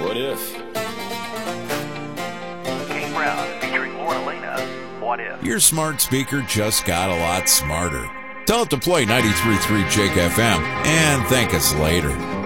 What if? Kane Brown featuring Lauren Elena. What if? Your smart speaker just got a lot smarter. Tell it to play 93.3 Jake FM and thank us later.